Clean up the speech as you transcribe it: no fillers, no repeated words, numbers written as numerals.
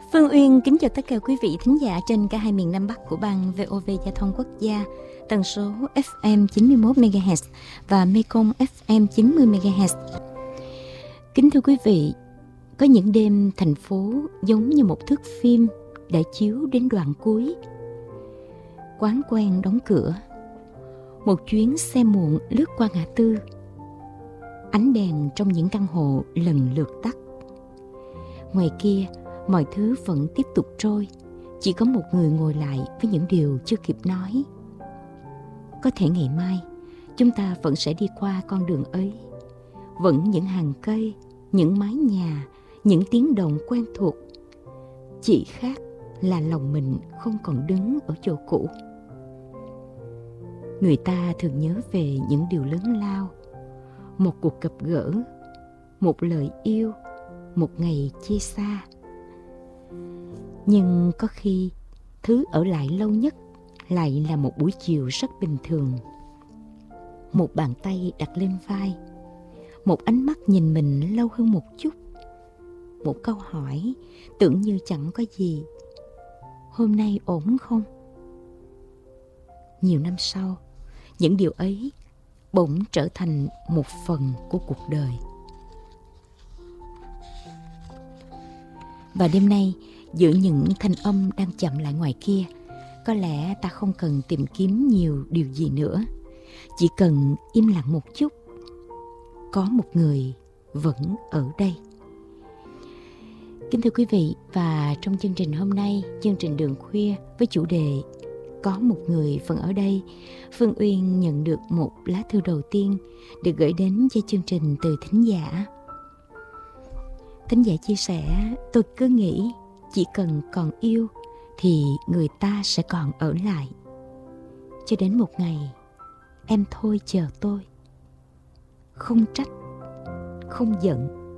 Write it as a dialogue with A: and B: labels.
A: Phương Uyên kính chào tất cả quý vị thính giả trên cả hai miền Nam Bắc của bang VOV Giao thông Quốc gia, tần số FM 91 MHz và Mekong FM 90 MHz. Kính thưa quý vị, có những đêm thành phố giống như một thước phim đã chiếu đến đoạn cuối. Quán quen đóng cửa, một chuyến xe muộn lướt qua ngã tư. Ánh đèn trong những căn hộ lần lượt tắt. Ngoài kia, mọi thứ vẫn tiếp tục trôi, chỉ có một người ngồi lại với những điều chưa kịp nói. Có thể ngày mai, chúng ta vẫn sẽ đi qua con đường ấy. Vẫn những hàng cây, những mái nhà, những tiếng động quen thuộc. Chỉ khác là lòng mình không còn đứng ở chỗ cũ. Người ta thường nhớ về những điều lớn lao. Một cuộc gặp gỡ, một lời yêu, một ngày chia xa. Nhưng có khi thứ ở lại lâu nhất lại là một buổi chiều rất bình thường. Một bàn tay đặt lên vai, một ánh mắt nhìn mình lâu hơn một chút, một câu hỏi tưởng như chẳng có gì. Hôm nay ổn không? Nhiều năm sau, những điều ấy bỗng trở thành một phần của cuộc đời. Và đêm nay, giữa những thanh âm đang chậm lại ngoài kia, có lẽ ta không cần tìm kiếm nhiều điều gì nữa. Chỉ cần im lặng một chút. Có một người vẫn ở đây. Kính thưa quý vị, và trong chương trình hôm nay, chương trình Đường Khuya với chủ đề Có một người vẫn ở đây, Phương Uyên nhận được một lá thư đầu tiên được gửi đến cho chương trình từ thính giả. Thính giả chia sẻ, tôi cứ nghĩ chỉ cần còn yêu thì người ta sẽ còn ở lại. Cho đến một ngày, em thôi chờ tôi. Không trách, không giận,